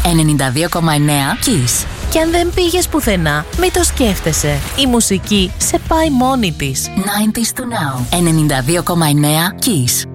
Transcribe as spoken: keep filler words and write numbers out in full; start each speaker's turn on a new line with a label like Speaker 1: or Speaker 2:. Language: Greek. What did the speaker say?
Speaker 1: ενενήντα δύο κόμμα εννέα Kiss.
Speaker 2: Και αν δεν πήγες πουθενά, μη το σκέφτεσαι. Η μουσική σε πάει μόνη της.
Speaker 1: ενενήντα to now. ενενήντα δύο κόμμα εννέα Kiss.